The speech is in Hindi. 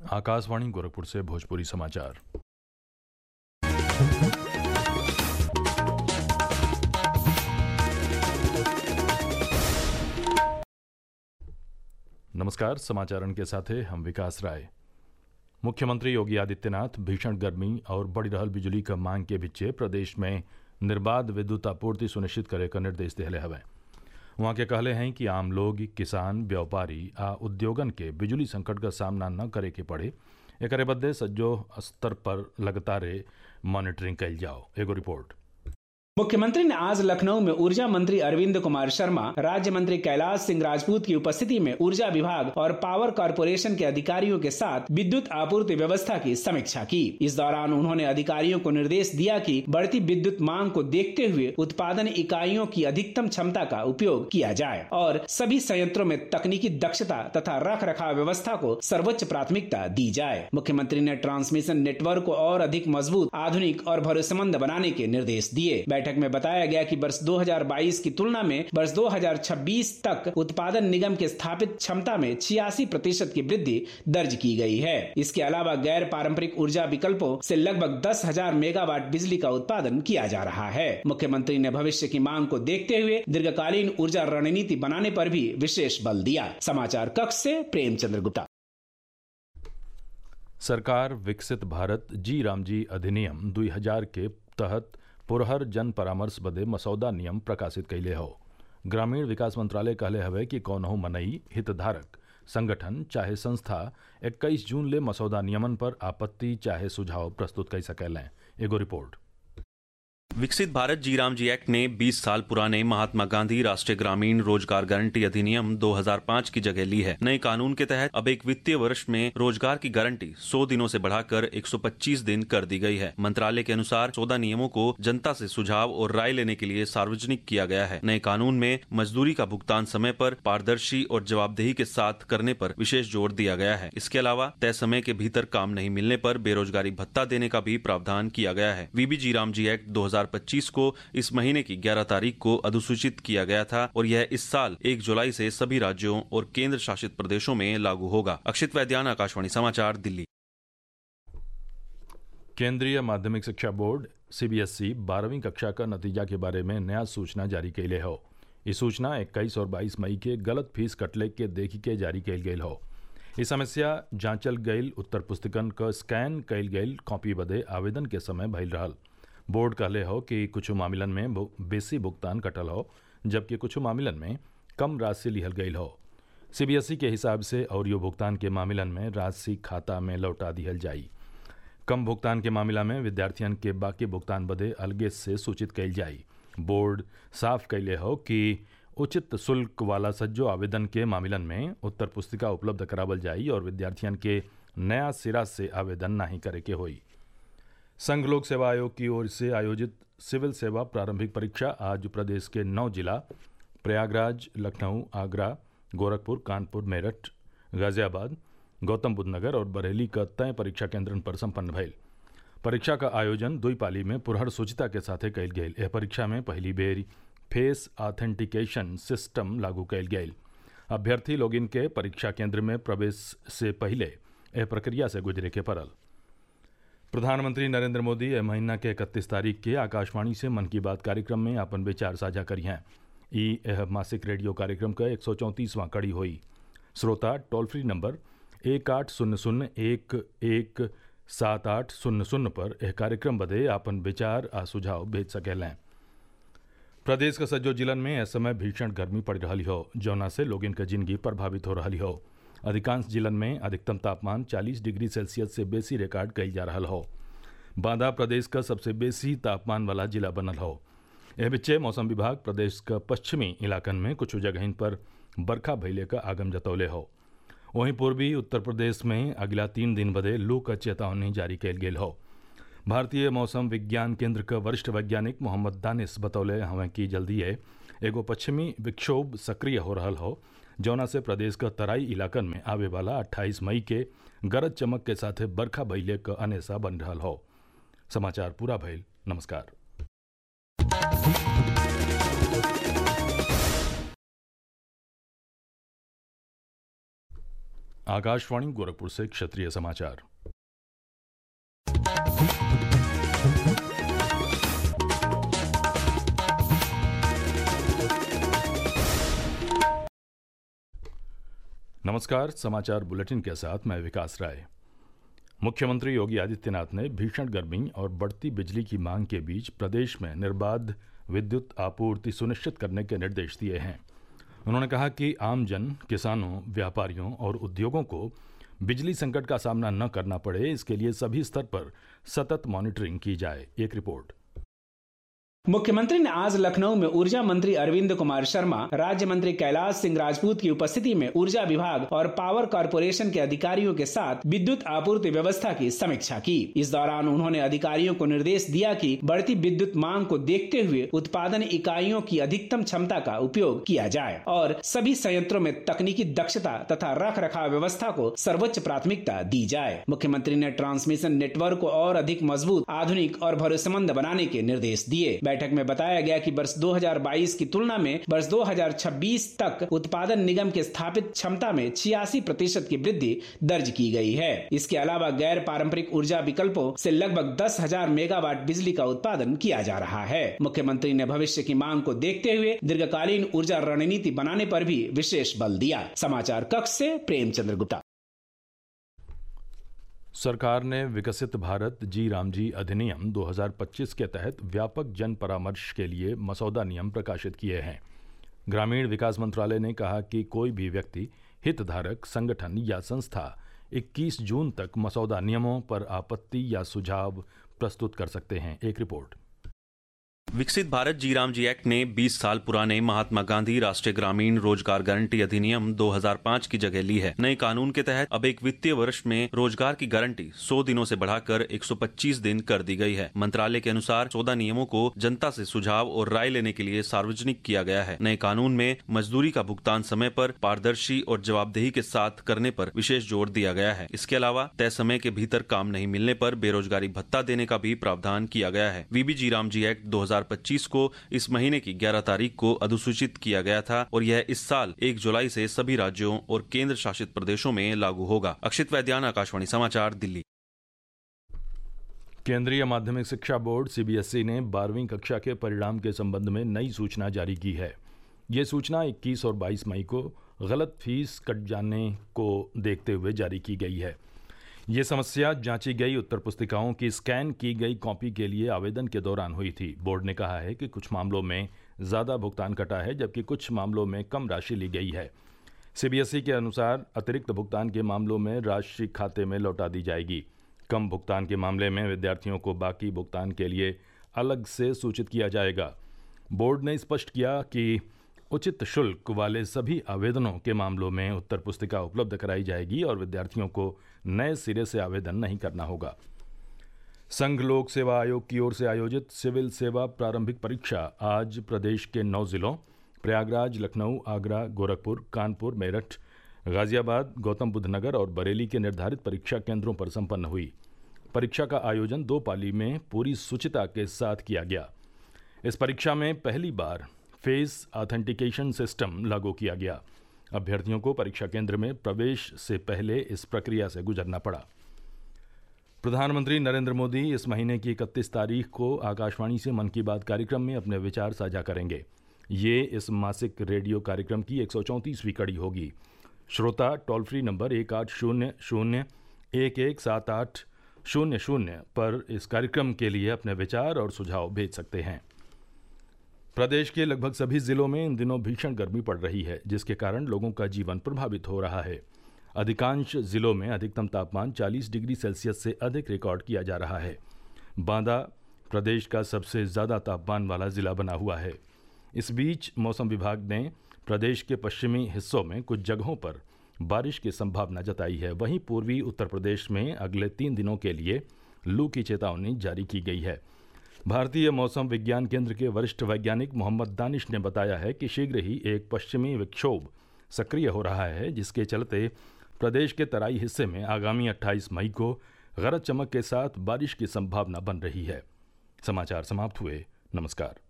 आकाशवाणी गोरखपुर से भोजपुरी समाचार। नमस्कार, समाचारण के साथ हैं हम विकास राय। मुख्यमंत्री योगी आदित्यनाथ भीषण गर्मी और बढ़ी रहल बिजली क मांग के बीचे प्रदेश में निर्बाध विद्युत आपूर्ति सुनिश्चित करे क निर्देश दिहले हवे। वहाँ के कहले हैं कि आम लोग, किसान, व्यापारी आ उद्योगन के बिजली संकट का सामना न करे के पड़े, एकरे बदे सज्जो स्तर पर लगातार मॉनिटरिंग कइल जाओ। एगो रिपोर्ट। मुख्यमंत्री ने आज लखनऊ में ऊर्जा मंत्री अरविंद कुमार शर्मा, राज्य मंत्री कैलाश सिंह राजपूत की उपस्थिति में ऊर्जा विभाग और पावर कॉरपोरेशन के अधिकारियों के साथ विद्युत आपूर्ति व्यवस्था की समीक्षा की। इस दौरान उन्होंने अधिकारियों को निर्देश दिया कि बढ़ती विद्युत मांग को देखते हुए उत्पादन इकाइयों की अधिकतम क्षमता का उपयोग किया जाए और सभी संयंत्रों में तकनीकी दक्षता तथा रख रखाव व्यवस्था को सर्वोच्च प्राथमिकता दी जाए। मुख्यमंत्री ने ट्रांसमिशन नेटवर्क को और अधिक मजबूत, आधुनिक और भरोसेमंद बनाने के निर्देश दिए। बैठक में बताया गया कि वर्ष 2022 की तुलना में वर्ष 2026 तक उत्पादन निगम के स्थापित क्षमता में 86% की वृद्धि दर्ज की गई है। इसके अलावा गैर पारंपरिक ऊर्जा विकल्पों से लगभग 10,000 मेगावाट बिजली का उत्पादन किया जा रहा है। मुख्यमंत्री ने भविष्य की मांग को देखते हुए दीर्घकालीन ऊर्जा रणनीति बनाने पर भी विशेष बल दिया। समाचार कक्ष से प्रेमचंद्र गुप्ता। सरकार विकसित भारत जी रामजी अधिनियम 2000 के तहत पुरहर जन परामर्श बदे मसौदा नियम प्रकाशित कैले हो। ग्रामीण विकास मंत्रालय कहले हवे कि कौनहू मनई, हितधारक संगठन चाहे संस्था 21 जून ले मसौदा नियमन पर आपत्ति चाहे सुझाव प्रस्तुत कर सकेलें। एगो रिपोर्ट। विकसित भारत जी रामजी एक्ट ने 20 साल पुराने महात्मा गांधी राष्ट्रीय ग्रामीण रोजगार गारंटी अधिनियम 2005 की जगह ली है। नए कानून के तहत अब एक वित्तीय वर्ष में रोजगार की गारंटी 100 दिनों से बढ़ाकर 125 दिन कर दी गई है। मंत्रालय के अनुसार 14 नियमों को जनता से सुझाव और राय लेने के लिए सार्वजनिक किया गया है। नए कानून में मजदूरी का भुगतान समय पर, पारदर्शी और जवाबदेही के साथ करने पर विशेष जोर दिया गया है। इसके अलावा तय समय के भीतर काम नहीं मिलने पर बेरोजगारी भत्ता देने का भी प्रावधान किया गया है। वीबी जी रामजी एक्ट 2025 को इस महीने की 11 तारीख को अधिसूचित किया गया था और यह इस साल 1 जुलाई से सभी राज्यों और केंद्र शासित प्रदेशों में लागू होगा। अक्षित वैद्यान, आकाशवाणी समाचार, दिल्ली। केंद्रीय माध्यमिक शिक्षा बोर्ड CBSE 12वीं कक्षा का नतीजा के बारे में नया सूचना जारी कैले हो। ये सूचना 21 और 22 मई के गलत फीस कटले के देखी के जारी कैल गई हो। इस समस्या जांचल गईल उत्तर पुस्तिकन का स्कैन कैल गईल कॉपी बदे आवेदन के समय भइल रहल। बोर्ड कहले हो कि कुछ मामलन में बेसी भुगतान कटल हो, जबकि कुछ मामलन में कम राशि लिहल गई हो। CBSE के हिसाब से और यो भुगतान के मामलन में राशि खाता में लौटा दिहल जाई। कम भुगतान के मामला में विद्यार्थियन के बाकी भुगतान बदे अलगे से सूचित कैल जाई। बोर्ड साफ कैले हो कि उचित शुल्क वाला सज्जो आवेदन के मामलन में उत्तर पुस्तिका उपलब्ध करावल जाई और विद्यार्थियन के नया सिरा से आवेदन नहीं करे के होई। संघ लोक सेवा आयोग की ओर से आयोजित सिविल सेवा प्रारंभिक परीक्षा आज प्रदेश के 9 जिला प्रयागराज, लखनऊ, आगरा, गोरखपुर, कानपुर, मेरठ, गाजियाबाद, गौतम बुद्ध नगर और बरेली का तय परीक्षा केंद्रन पर संपन्न भइल। परीक्षा का आयोजन 2 पाली में पुरहर सूचिता के साथ कैल गयल। यह परीक्षा में पहली बेर फेस ऑथेंटिकेशन सिस्टम लागू कैल गयल। अभ्यर्थी लोग इनके परीक्षा केंद्र में प्रवेश से पहले यह प्रक्रिया से गुजरे के पड़ल। प्रधानमंत्री नरेंद्र मोदी यह महीना के 31 तारीख के आकाशवाणी से मन की बात कार्यक्रम में अपन विचार साझा करी हैं। यह मासिक रेडियो कार्यक्रम का 134वां कड़ी हुई। श्रोता टोल फ्री नंबर 1800-117800 पर यह कार्यक्रम बदे अपन विचार आ सुझाव भेज सकेलें। प्रदेश का सज्जो जिलन में इस समय भीषण गर्मी पड़ रही हो, जौना से लोगन के जिंदगी प्रभावित हो रही हो। अधिकांश जिलन में अधिकतम तापमान 40 डिग्री सेल्सियस से बेसी रिकॉर्ड कइल जा रहा हो। बांदा प्रदेश का सबसे बेसी तापमान वाला जिला बनल हो। यह बिच्चे मौसम विभाग प्रदेश का पश्चिमी इलाकन में कुछ जगहिन पर बरखा भइले का आगम जतौले हो। वहीं पूर्वी उत्तर प्रदेश में अगला 3 दिन बदे लू का चेतावनी जारी कैल गेल हो। भारतीय मौसम विज्ञान केंद्र का वरिष्ठ वैज्ञानिक मोहम्मद दानिश बतौले हमें कि जल्दी एगो पश्चिमी विक्षोभ सक्रिय हो रहा हो, जौना से प्रदेश का तराई इलाकन में आवे वाला 28 मई के गरज चमक के साथ बरखा भइले का अनेसा बन रहा हो। समाचार पूरा भइल। नमस्कार। आकाशवाणी गोरखपुर से क्षेत्रीय समाचार। नमस्कार, समाचार बुलेटिन के साथ मैं विकास राय। मुख्यमंत्री योगी आदित्यनाथ ने भीषण गर्मी और बढ़ती बिजली की मांग के बीच प्रदेश में निर्बाध विद्युत आपूर्ति सुनिश्चित करने के निर्देश दिए हैं। उन्होंने कहा कि आमजन, किसानों, व्यापारियों और उद्योगों को बिजली संकट का सामना न करना पड़े, इसके लिए सभी स्तर पर सतत मॉनिटरिंग की जाए। एक रिपोर्ट। मुख्यमंत्री ने आज लखनऊ में ऊर्जा मंत्री अरविंद कुमार शर्मा, राज्य मंत्री कैलाश सिंह राजपूत की उपस्थिति में ऊर्जा विभाग और पावर कॉरपोरेशन के अधिकारियों के साथ विद्युत आपूर्ति व्यवस्था की समीक्षा की। इस दौरान उन्होंने अधिकारियों को निर्देश दिया कि बढ़ती विद्युत मांग को देखते हुए उत्पादन इकाइयों की अधिकतम क्षमता का उपयोग किया जाए और सभी संयंत्रों में तकनीकी दक्षता तथा रख रखाव व्यवस्था को सर्वोच्च प्राथमिकता दी जाए। मुख्यमंत्री ने ट्रांसमिशन नेटवर्क को और अधिक मजबूत, आधुनिक और भरोसेमंद बनाने के निर्देश दिए। बैठक में बताया गया कि वर्ष 2022 की तुलना में वर्ष 2026 तक उत्पादन निगम के स्थापित क्षमता में 86% की वृद्धि दर्ज की गई है। इसके अलावा गैर पारंपरिक ऊर्जा विकल्पों से लगभग 10,000 मेगावाट बिजली का उत्पादन किया जा रहा है। मुख्यमंत्री ने भविष्य की मांग को देखते हुए दीर्घकालीन ऊर्जा रणनीति बनाने पर भी विशेष बल दिया। समाचार कक्ष से प्रेमचंद्र गुप्ता। सरकार ने विकसित भारत जी राम जी अधिनियम 2025 के तहत व्यापक जन परामर्श के लिए मसौदा नियम प्रकाशित किए हैं। ग्रामीण विकास मंत्रालय ने कहा कि कोई भी व्यक्ति, हितधारक, संगठन या संस्था 21 जून तक मसौदा नियमों पर आपत्ति या सुझाव प्रस्तुत कर सकते हैं। एक रिपोर्ट। विकसित भारत जी राम जी एक्ट ने 20 साल पुराने महात्मा गांधी राष्ट्रीय ग्रामीण रोजगार गारंटी अधिनियम 2005 की जगह ली है। नए कानून के तहत अब एक वित्तीय वर्ष में रोजगार की गारंटी 100 दिनों से बढ़ाकर 125 दिन कर दी गई है। मंत्रालय के अनुसार 14 नियमों को जनता से सुझाव और राय लेने के लिए सार्वजनिक किया गया है। नए कानून में मजदूरी का भुगतान समय पर, पारदर्शी और जवाबदेही के साथ करने पर विशेष जोर दिया गया है। इसके अलावा तय समय के भीतर काम नहीं मिलने पर बेरोजगारी भत्ता देने का भी प्रावधान किया गया है। वीबी जी राम जी एक्ट 2025 को इस महीने की 11 तारीख को अधिसूचित किया गया था और यह इस साल 1 जुलाई से सभी राज्यों और केंद्र शासित प्रदेशों में लागू होगा। अक्षित वैद्यान, आकाशवाणी समाचार, दिल्ली। केंद्रीय माध्यमिक शिक्षा बोर्ड सीबीएसई ने 12वीं कक्षा के परिणाम के संबंध में नई सूचना जारी की है। ये सूचना 21 और 22 मई को गलत फीस कट जाने को देखते हुए जारी की गई है। ये समस्या जांची गई उत्तर पुस्तिकाओं की स्कैन की गई कॉपी के लिए आवेदन के दौरान हुई थी। बोर्ड ने कहा है कि कुछ मामलों में ज़्यादा भुगतान कटा है, जबकि कुछ मामलों में कम राशि ली गई है। सीबीएसई के अनुसार अतिरिक्त भुगतान के मामलों में राशि खाते में लौटा दी जाएगी। कम भुगतान के मामले में विद्यार्थियों को बाकी भुगतान के लिए अलग से सूचित किया जाएगा। बोर्ड ने स्पष्ट किया कि उचित शुल्क वाले सभी आवेदनों के मामलों में उत्तर पुस्तिका उपलब्ध कराई जाएगी और विद्यार्थियों को नए सिरे से आवेदन नहीं करना होगा। संघ लोक सेवा आयोग की ओर से आयोजित सिविल सेवा प्रारंभिक परीक्षा आज प्रदेश के 9 जिलों प्रयागराज, लखनऊ, आगरा, गोरखपुर, कानपुर, मेरठ, गाजियाबाद, गौतम बुद्ध नगर और बरेली के निर्धारित परीक्षा केंद्रों पर संपन्न हुई। परीक्षा का आयोजन 2 पाली में पूरी शुचिता के साथ किया गया। इस परीक्षा में पहली बार फेस ऑथेंटिकेशन सिस्टम लागू किया गया। अभ्यर्थियों को परीक्षा केंद्र में प्रवेश से पहले इस प्रक्रिया से गुजरना पड़ा। प्रधानमंत्री नरेंद्र मोदी इस महीने की 31 तारीख को आकाशवाणी से मन की बात कार्यक्रम में अपने विचार साझा करेंगे। ये इस मासिक रेडियो कार्यक्रम की 134वीं कड़ी होगी। श्रोता टोल फ्री नंबर 1800-117800 पर इस कार्यक्रम के लिए अपने विचार और सुझाव भेज सकते हैं। प्रदेश के लगभग सभी जिलों में इन दिनों भीषण गर्मी पड़ रही है, जिसके कारण लोगों का जीवन प्रभावित हो रहा है। अधिकांश जिलों में अधिकतम तापमान 40 डिग्री सेल्सियस से अधिक रिकॉर्ड किया जा रहा है। बांदा प्रदेश का सबसे ज़्यादा तापमान वाला जिला बना हुआ है। इस बीच मौसम विभाग ने प्रदेश के पश्चिमी हिस्सों में कुछ जगहों पर बारिश की संभावना जताई है। वहीं पूर्वी उत्तर प्रदेश में अगले 3 दिनों के लिए लू की चेतावनी जारी की गई है। भारतीय मौसम विज्ञान केंद्र के वरिष्ठ वैज्ञानिक मोहम्मद दानिश ने बताया है कि शीघ्र ही एक पश्चिमी विक्षोभ सक्रिय हो रहा है, जिसके चलते प्रदेश के तराई हिस्से में आगामी 28 मई को गरज चमक के साथ बारिश की संभावना बन रही है। समाचार समाप्त हुए। नमस्कार।